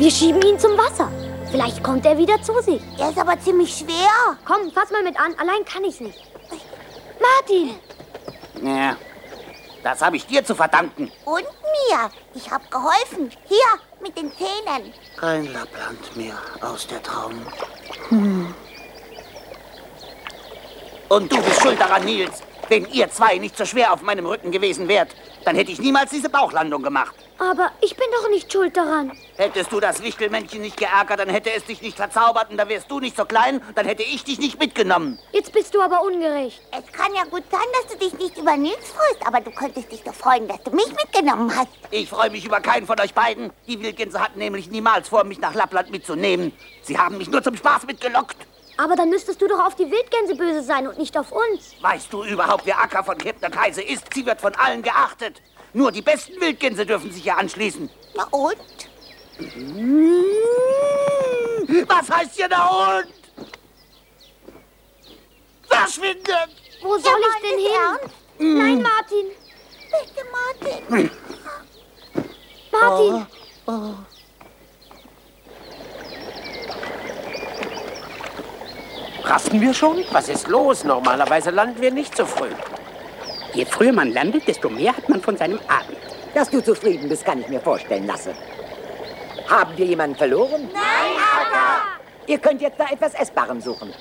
Wir schieben ihn zum Wasser. Vielleicht kommt er wieder zu sich. Er ist aber ziemlich schwer. Komm, fass mal mit an. Allein kann ich's nicht. Martin! Ja, das habe ich dir zu verdanken. Und mir. Ich habe geholfen. Hier, mit den Zähnen. Kein Lappland mehr aus der Traum. Und du bist schuld daran, Nils. Wenn ihr zwei nicht so schwer auf meinem Rücken gewesen wärt, dann hätte ich niemals diese Bauchlandung gemacht. Aber ich bin doch nicht schuld daran. Hättest du das Wichtelmännchen nicht geärgert, dann hätte es dich nicht verzaubert und dann wärst du nicht so klein, dann hätte ich dich nicht mitgenommen. Jetzt bist du aber ungerecht. Es kann ja gut sein, dass du dich nicht über Nils freust, aber du könntest dich doch freuen, dass du mich mitgenommen hast. Ich freue mich über keinen von euch beiden. Die Wildgänse hatten nämlich niemals vor, mich nach Lappland mitzunehmen. Sie haben mich nur zum Spaß mitgelockt. Aber dann müsstest du doch auf die Wildgänse böse sein und nicht auf uns. Weißt du überhaupt, wer Akka von Kebnekaise ist? Sie wird von allen geachtet. Nur die besten Wildgänse dürfen sich hier anschließen. Na und? Was heißt hier da und? Verschwindet! Wo soll ich denn hin? Nein, Martin. Bitte, Martin. Martin. Rasten wir schon? Was ist los? Normalerweise landen wir nicht so früh. Je früher man landet, desto mehr hat man von seinem Abend. Dass du zufrieden bist, kann ich mir vorstellen lassen. Haben wir jemanden verloren? Nein, Akka. Ihr könnt jetzt nach etwas Essbarem suchen.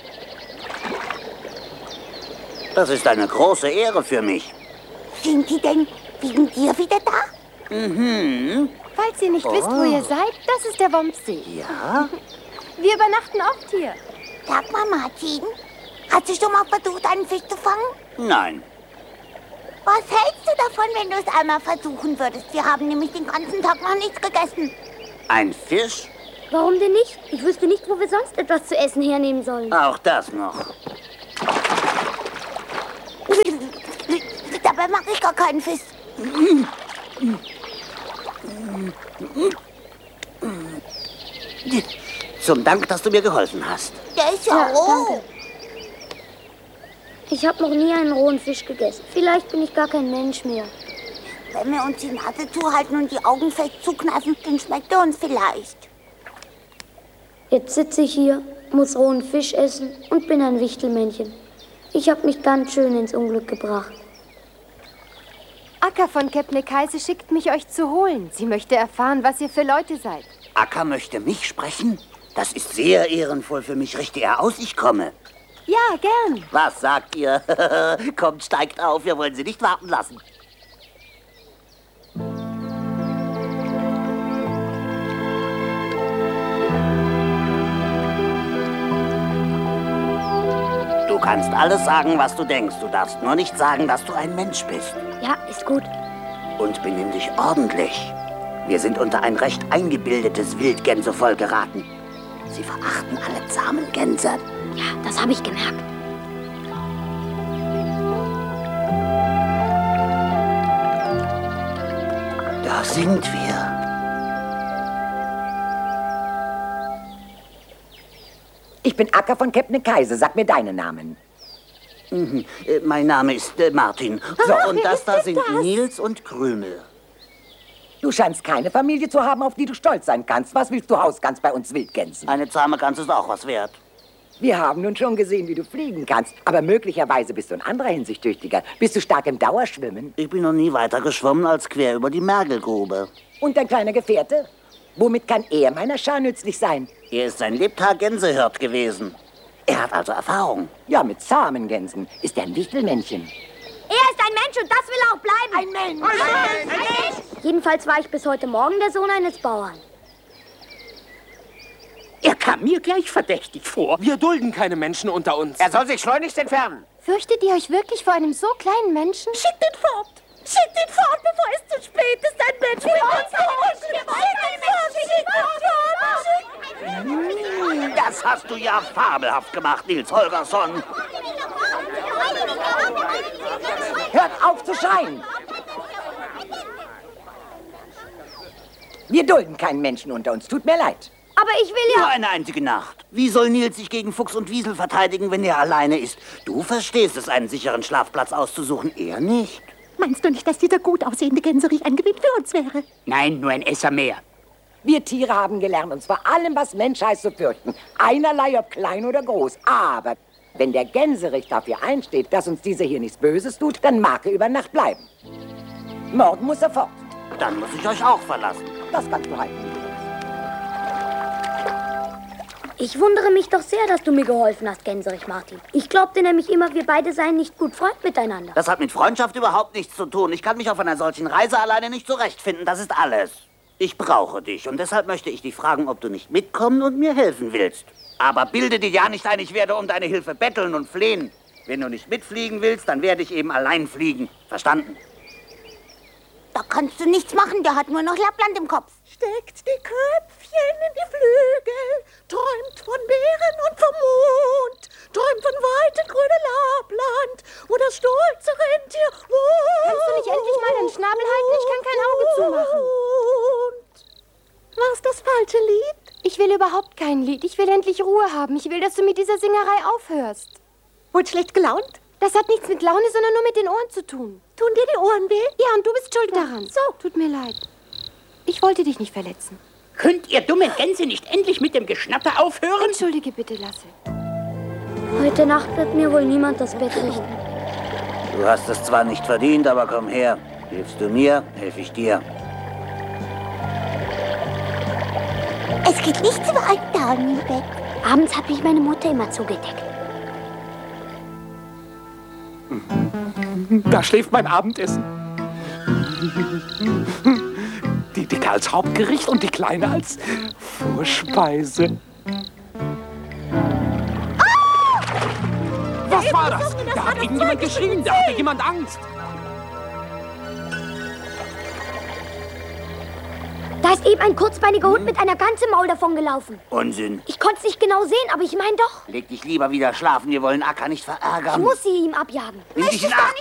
Das ist eine große Ehre für mich. Sind die denn wegen dir wieder da? Falls ihr nicht wisst, wo ihr seid, das ist der Wompsee. Ja? Wir übernachten oft hier. Sag mal, Martin, hast du schon mal versucht, einen Fisch zu fangen? Nein. Was hältst du davon, wenn du es einmal versuchen würdest? Wir haben nämlich den ganzen Tag noch nichts gegessen. Ein Fisch? Warum denn nicht? Ich wüsste nicht, wo wir sonst etwas zu essen hernehmen sollen. Auch das noch. Dabei mache ich gar keinen Fisch. Zum Dank, dass du mir geholfen hast. Der ist ja roh. Danke. Ich habe noch nie einen rohen Fisch gegessen. Vielleicht bin ich gar kein Mensch mehr. Wenn wir uns die Nase zuhalten und die Augen fest zukneifen, dann schmeckt er uns vielleicht. Jetzt sitze ich hier, muss rohen Fisch essen und bin ein Wichtelmännchen. Ich habe mich ganz schön ins Unglück gebracht. Akka von Kebnekaise schickt mich, euch zu holen. Sie möchte erfahren, was ihr für Leute seid. Akka möchte mich sprechen? Das ist sehr ehrenvoll für mich. Richte er aus, ich komme. Ja, gern. Was sagt ihr? Kommt, steigt auf, wir wollen sie nicht warten lassen. Du kannst alles sagen, was du denkst. Du darfst nur nicht sagen, dass du ein Mensch bist. Ja, ist gut. Und benimm dich ordentlich. Wir sind unter ein recht eingebildetes Wildgänsevolk geraten. Sie verachten alle zahmen Gänse. Ja, das habe ich gemerkt. Da sind wir. Ich bin Akka von Kebnekaise. Sag mir deinen Namen. Mein Name ist Martin. So, und das da sind Nils und Krümel. Du scheinst keine Familie zu haben, auf die du stolz sein kannst. Was willst du Hausgans bei uns Wildgänsen? Eine zahme Gans ist auch was wert. Wir haben nun schon gesehen, wie du fliegen kannst. Aber möglicherweise bist du in anderer Hinsicht tüchtiger. Bist du stark im Dauerschwimmen? Ich bin noch nie weiter geschwommen als quer über die Mergelgrube. Und dein kleiner Gefährte? Womit kann er meiner Schar nützlich sein? Er ist sein Lebtag Gänsehirt gewesen. Er hat also Erfahrung. Ja, mit zahmen Gänsen. Ist er ein Wichtelmännchen. Er ist ein Mensch und das will auch bleiben. Ein Mensch. Ein Mensch. Jedenfalls war ich bis heute Morgen der Sohn eines Bauern. Er kam mir gleich verdächtig vor. Wir dulden keine Menschen unter uns. Er soll sich schleunigst entfernen. Fürchtet ihr euch wirklich vor einem so kleinen Menschen? Schickt ihn fort. Schickt ihn fort, bevor es zu spät ist. Ein Mensch mit uns. Das hast du ja fabelhaft gemacht, Nils Holgersson. Hört auf zu schreien! Wir dulden keinen Menschen unter uns. Tut mir leid. Aber ich will Nur ja... eine einzige Nacht. Wie soll Nils sich gegen Fuchs und Wiesel verteidigen, wenn er alleine ist? Du verstehst es, einen sicheren Schlafplatz auszusuchen, er nicht. Meinst du nicht, dass dieser gut aussehende Gänserich ein Gewinn für uns wäre? Nein, nur ein Esser mehr. Wir Tiere haben gelernt, uns vor allem, was Mensch heißt, zu fürchten. Einerlei, ob klein oder groß. Aber wenn der Gänserich dafür einsteht, dass uns dieser hier nichts Böses tut, dann mag er über Nacht bleiben. Morgen muss er fort. Dann muss ich euch auch verlassen. Das kannst du halten. Ich wundere mich doch sehr, dass du mir geholfen hast, Gänserich Martin. Ich glaubte nämlich immer, wir beide seien nicht gut Freund miteinander. Das hat mit Freundschaft überhaupt nichts zu tun. Ich kann mich auf einer solchen Reise alleine nicht zurechtfinden. Das ist alles. Ich brauche dich und deshalb möchte ich dich fragen, ob du nicht mitkommen und mir helfen willst. Aber bilde dir ja nicht ein, ich werde um deine Hilfe betteln und flehen. Wenn du nicht mitfliegen willst, dann werde ich eben allein fliegen. Verstanden? Da kannst du nichts machen, der hat nur noch Lappland im Kopf. Steckt die Köpfchen in die Flügel, träumt von Bären und vom Mond, träumt von weitem grünem Lappland, wo das stolze Rentier wohnt. Kannst du nicht endlich mal deinen Schnabel halten? Ich kann kein Auge zumachen. War's das falsche Lied? Ich will überhaupt kein Lied. Ich will endlich Ruhe haben. Ich will, dass du mit dieser Singerei aufhörst. Wurde schlecht gelaunt? Das hat nichts mit Laune, sondern nur mit den Ohren zu tun. Tun dir die Ohren weh? Ja, und du bist schuld daran. So. Tut mir leid. Ich wollte dich nicht verletzen. Könnt ihr dummen Gänse nicht endlich mit dem Geschnatter aufhören? Entschuldige bitte, Lasse. Heute Nacht wird mir wohl niemand das Bett richten. Du hast es zwar nicht verdient, aber komm her. Hilfst du mir, helfe ich dir. Es geht nichts über einen Daumen im Bett. Abends hat mich meine Mutter immer zugedeckt. Da schläft mein Abendessen. Die Dicke als Hauptgericht und die Kleine als Vorspeise. Was war das? Da hat eben jemand geschrien, da hatte jemand Angst. Da ist eben ein kurzbeiniger Hund mit einer Gans im Maul davon gelaufen. Unsinn. Ich konnte es nicht genau sehen, aber ich meine doch. Leg dich lieber wieder schlafen, wir wollen Acker nicht Ich verärgern. muss sie ihm abjagen. Nimm dich in Acht.